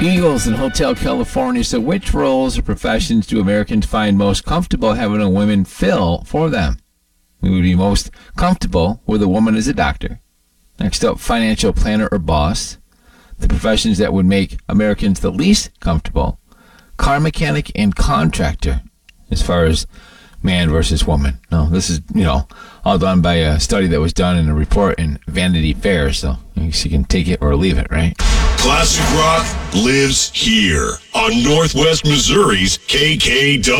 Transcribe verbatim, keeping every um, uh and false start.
Eagles in Hotel California. So which roles or professions do Americans find most comfortable having a woman fill for them? We would be most comfortable with a woman as a doctor. Next up, financial planner or boss. The professions that would make Americans the least comfortable: car mechanic and contractor, as far as man versus woman. No, this is, you know, all done by a study that was done in a report in Vanity Fair, so I guess you can take it or leave it, right? Classic rock lives here on Northwest Missouri's K K W.